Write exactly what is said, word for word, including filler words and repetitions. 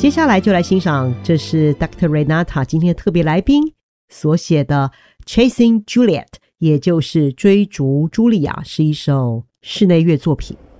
接下来就来欣赏，这是 Doctor Renata 今天特别来宾所写的 Chasing Juliet， 也就是追逐茱莉亚，是一首室内乐作品。